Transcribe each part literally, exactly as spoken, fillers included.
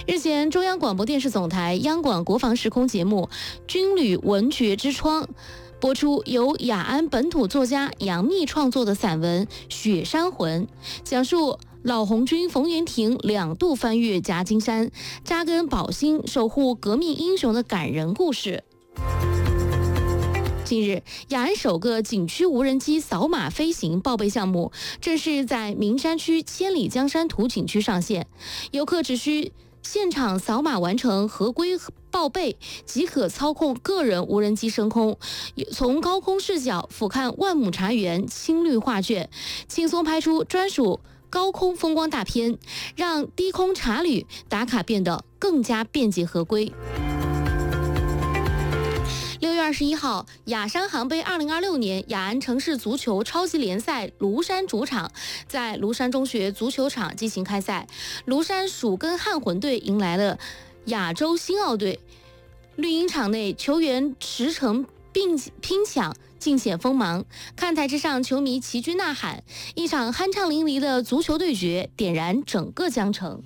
日前，中央广播电视总台央广国防时空节目《军旅文学之窗》播出由雅安本土作家杨幂创作的散文《雪山魂》，讲述老红军冯元廷两度翻越夹金山，扎根保新，守护革命英雄的感人故事。近日，雅安首个景区无人机扫码飞行报备项目正式在名山区千里江山图景区上线，游客只需现场扫码完成合规报备，即可操控个人无人机升空，从高空视角俯瞰万亩茶园青绿画卷，轻松拍出专属高空风光大片，让低空茶旅打卡变得更加便捷合规。六月二十一号，雅山杭杯二零二六年雅安城市足球超级联赛庐山主场在庐山中学足球场进行开赛，庐山蜀根汉魂队迎来了亚洲新奥队。绿茵场内球员驰骋并拼抢，尽显锋芒，看台之上球迷齐聚呐喊，一场酣畅淋漓的足球对决点燃整个江城。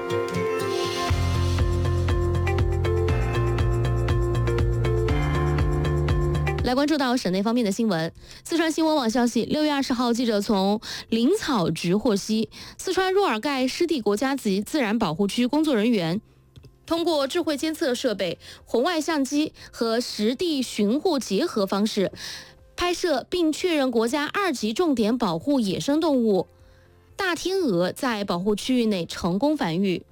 来关注到省内方面的新闻。四川新闻网消息，六月二十号，记者从林草局获悉，四川若尔盖湿地国家级自然保护区工作人员通过智慧监测设备、红外相机和实地巡护结合方式，拍摄并确认国家二级重点保护野生动物大天鹅在保护区域内成功繁育。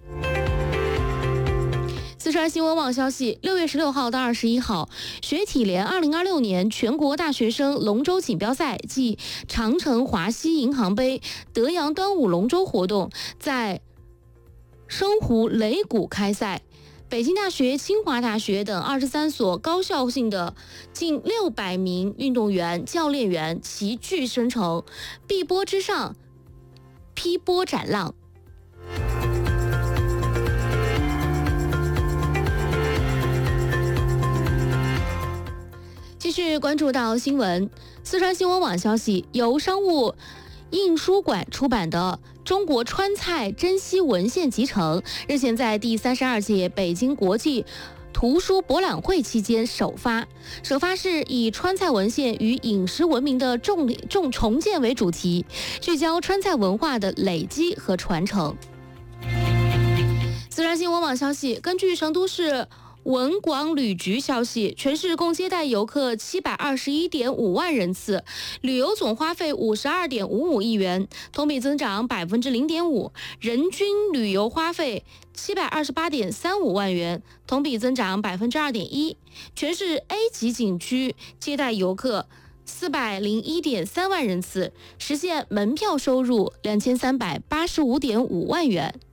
四川新闻网消息，六月十六号到二十一号，学体联二零二六年全国大学生龙舟锦标赛暨长城华西银行杯德阳端午龙舟活动在深湖雷谷开赛。北京大学、清华大学等二十三所高校性的近六百名运动员、教练员齐聚申城，碧波之上劈波斩浪。继续关注到新闻，四川新闻网消息，由商务印书馆出版的《中国川菜珍稀文献集成》日前在第三十二届北京国际图书博览会期间首发。首发是以川菜文献与饮食文明的重重重建为主题，聚焦川菜文化的累积和传承。四川新闻网消息，根据成都市文广旅局消息，全市共接待游客七百二十一点五万人次，旅游总花费五十二点五五亿元，同比增长百分之零点五，人均旅游花费七百二十八点三五万元，同比增长百分之二点一。全市 A 级景区接待游客四百零一点三万人次，实现门票收入两千三百八十五点五万元。